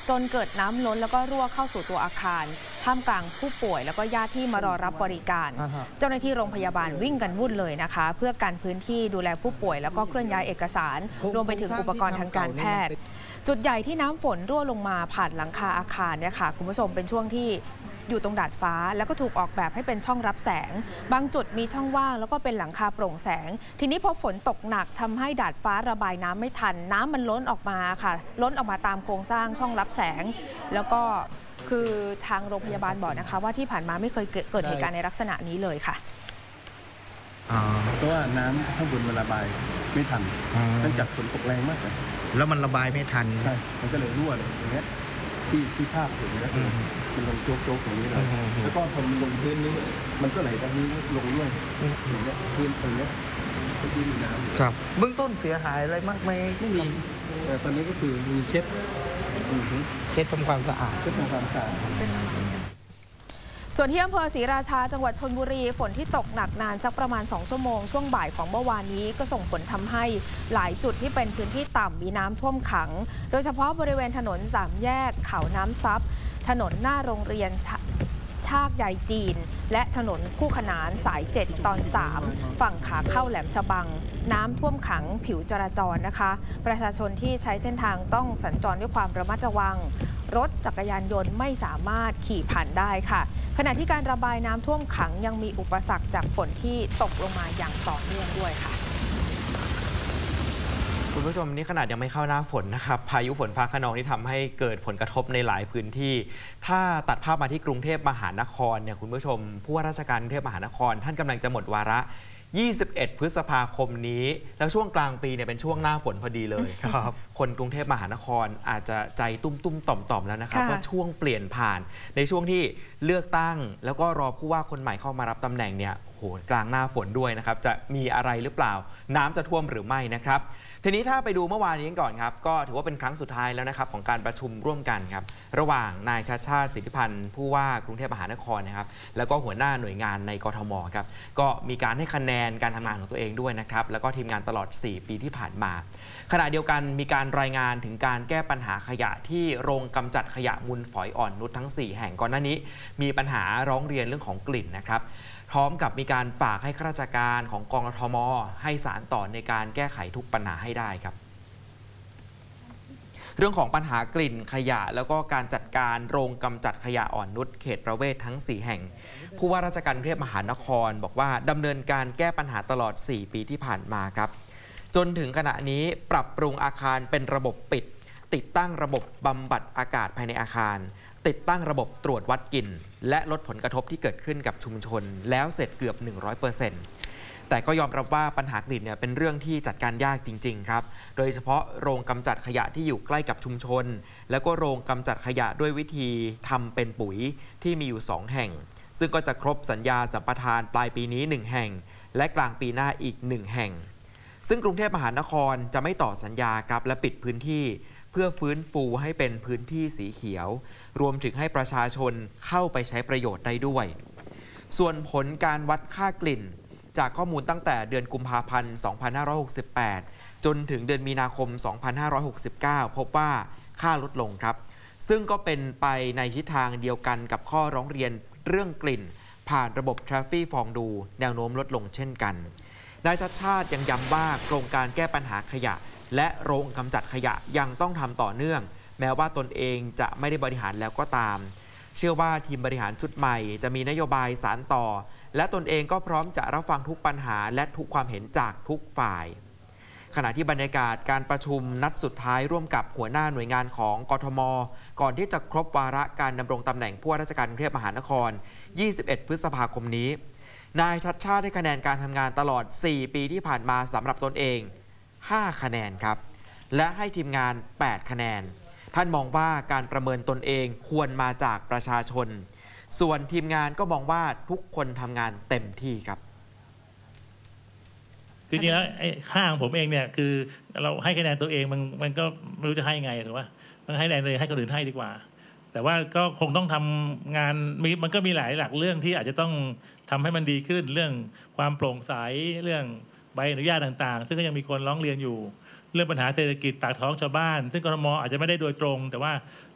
จนเกิดน้ำล้นแล้วก็รั่วเข้าสู่ตัวอาคารท่ามกลางผู้ป่วยแล้วก็ญาติที่มารอรับบริการเจ้าหน้าที่โรงพยาบาลวิ่งกันวุ่นเลยนะคะเพื่อกันพื้นที่ดูแลผู้ป่วยแล้วก็เคลื่อนย้ายเอกสารรวมไปถึงอุปกรณ์ทางการแพทย์จุดใหญ่ที่น้ำฝนรั่วลงมาผ่านหลังคาอาคารเนี่ยค่ะคุณผู้ชมเป็นช่วงที่อยู่ตรงดาดฟ้าแล้วก็ถูกออกแบบให้เป็นช่องรับแสงบางจุดมีช่องว่างแล้วก็เป็นหลังคาโปร่งแสงทีนี้พอฝนตกหนักทำให้ดาดฟ้าระบายน้ำไม่ทันน้ำมันล้นออกมาค่ะล้นออกมาตามโครงสร้างช่องรับแสงแล้วก็คือทางโรงพยาบาลบอกนะคะว่าที่ผ่านมาไม่เคยเกิดเหตุการณ์ในลักษณะนี้เลยค่ะเพราะว่าน้ำข้างบนมันระบายไม่ทันเนื่องจากฝนตกแรงมากเลยแล้วมันระบายไม่ทันใช่มันก็เลยรั่วเลยอย่างเงี้ยที่ภาพเห็นนะมันลงโจ๊กตรงนี้เลยแล้วก็พอมันลงพื้นนี้มันก็ไหลตรงนี้ลงด้วยอย่างเงี้ยพื้นตรงเนี้ยที่มีน้ำครับเบื้องต้นเสียหายอะไรมากไหมไม่มีแต่ตอนนี้ก็คือมีเช็ดทำความสะอาดส่วนที่อำเภอศรีราชาจังหวัดชลบุรีฝนที่ตกหนักนานสักประมาณ2 ชั่วโมงช่วงบ่ายของเมื่อวานนี้ก็ส่งผลทำให้หลายจุดที่เป็นพื้นที่ต่ำมีน้ำท่วมขังโดยเฉพาะบริเวณถนน3 แยกเขาน้ำซับถนนหน้าโรงเรียนชากใยจีนและถนนคู่ขนานสาย7ตอน3ฝั่งขาเข้าแหลมฉบังน้ำท่วมขังผิวจราจรนะคะประชาชนที่ใช้เส้นทางต้องสัญจรด้วยความระมัดระวังรถจักรยานยนต์ไม่สามารถขี่ผ่านได้ค่ะขณะที่การระบายน้ำท่วมขังยังมีอุปสรรคจากฝนที่ตกลงมาอย่างต่อเนื่องด้วยค่ะคุณผู้ชมนี่ขนาดยังไม่เข้าหน้าฝนนะครับพายุฝนฟ้าคะนองที่ทำให้เกิดผลกระทบในหลายพื้นที่ถ้าตัดภาพมาที่กรุงเทพมหานครเนี่ยคุณผู้ชมผู้ว่าราชการกรุงเทพมหานครท่านกำลังจะหมดวาระ21 พฤษภาคมนี้แล้วช่วงกลางปีเนี่ยเป็นช่วงหน้าฝนพอดีเลยครับคนกรุงเทพมหานครอาจจะใจตุ้มๆต่อมๆแล้วนะครับว่าช่วงเปลี่ยนผ่านในช่วงที่เลือกตั้งแล้วก็รอผู้ว่าคนใหม่เข้ามารับตำแหน่งเนี่ยโหกลางหน้าฝนด้วยนะครับจะมีอะไรหรือเปล่าน้ำจะท่วมหรือไม่นะครับทีนี้ถ้าไปดูเมื่อวานนี้ก่อนครับก็ถือว่าเป็นครั้งสุดท้ายแล้วนะครับของการประชุมร่วมกันครับระหว่างนายชาติชาติสิทธิพันธ์ผู้ว่ากรุงเทพมหานครนะครับแล้วก็หัวหน้าหน่วยงานในกทมครับก็มีการให้คะแนนการทำงานของตัวเองด้วยนะครับแล้วก็ทีมงานตลอด4 ปีที่ผ่านมาขณะเดียวกันมีการรายงานถึงการแก้ปัญหาขยะที่โรงกำจัดขยะมูลฝอยอ่อนนุชทั้ง4 แห่งก่อนหน้านี้มีปัญหาร้องเรียนเรื่องของกลิ่นนะครับพร้อมกับมีการฝากให้ข้าราชการของกทมให้สานต่อในการแก้ไขทุกปัญหาให้ได้ครับเรื่องของปัญหากลิ่นขยะแล้วก็การจัดการโรงกำจัดขยะอ่อนนุชเขตประเวศทั้ง4 แห่งผู้ว่าราชการกรุงเทพมหานครบอกว่าดำเนินการแก้ปัญหาตลอด4 ปีที่ผ่านมาครับจนถึงขณะนี้ปรับปรุงอาคารเป็นระบบปิดติดตั้งระบบบำบัดอากาศภายในอาคารติดตั้งระบบตรวจวัดกลิ่นและลดผลกระทบที่เกิดขึ้นกับชุมชนแล้วเสร็จเกือบ 100%แต่ก็ยอมรับว่าปัญหากลิ่นเนี่ยเป็นเรื่องที่จัดการยากจริงๆครับโดยเฉพาะโรงกำจัดขยะที่อยู่ใกล้กับชุมชนแล้วก็โรงกำจัดขยะด้วยวิธีทำเป็นปุ๋ยที่มีอยู่2 แห่งซึ่งก็จะครบสัญญาสัมปทานปลายปีนี้1 แห่งและกลางปีหน้าอีก1 แห่งซึ่งกรุงเทพมหานครจะไม่ต่อสัญญาครับและปิดพื้นที่เพื่อฟื้นฟูให้เป็นพื้นที่สีเขียวรวมถึงให้ประชาชนเข้าไปใช้ประโยชน์ได้ด้วยส่วนผลการวัดค่ากลิ่นจากข้อมูลตั้งแต่เดือนกุมภาพันธ์ 2568 จนถึงเดือนมีนาคม 2569 พบว่าค่าลดลงครับซึ่งก็เป็นไปในทิศทางเดียวกันกับข้อร้องเรียนเรื่องกลิ่นผ่านระบบ Traffic ฟองดูแนวโน้มลดลงเช่นกันนายชัชชาติยังย้ำว่าโครงการแก้ปัญหาขยะและโรงกำจัดขยะยังต้องทำต่อเนื่องแม้ว่าตนเองจะไม่ได้บริหารแล้วก็ตามเชื่อว่าทีมบริหารชุดใหม่จะมีนโยบายสานต่อและตนเองก็พร้อมจะรับฟังทุกปัญหาและทุกความเห็นจากทุกฝ่ายขณะที่บรรยากาศการประชุมนัดสุดท้ายร่วมกับหัวหน้าหน่วยงานของกทมก่อนที่จะครบวาระการดำรงตำแหน่งผู้ว่าราชการกรุงเทพมหานคร 21 พฤษภาคมนี้นายชัชชาติได้คะแนนการทำงานตลอด 4 ปีที่ผ่านมาสำหรับตนเอง 5 คะแนนครับและให้ทีมงาน 8 คะแนนท่านมองว่าการประเมินตนเองควรมาจากประชาชนส่วนทีมงานก็มองว่าทุกคนทำงานเต็มที่ครับจริงๆแล้วไอ้ค่าของผมเองเนี่ยคือเราให้คะแนนตัวเองมันก็ไม่รู้จะให้ไงถูกป่ะมันให้คะแนนเลยให้คนอื่นให้ดีกว่าแต่ว่าก็คงต้องทำงานมันก็มีหลายหลักเรื่องที่อาจจะต้องทำให้มันดีขึ้นเรื่องความโปร่งใสเรื่องใบอนุญาตต่างๆซึ่งก็ยังมีคนร้องเรียนอยู่เรื่องปัญหาเศรษฐกิจปากท้องชาวบ้านซึ่งกทมอาจจะไม่ได้โดยตรงแต่ว่า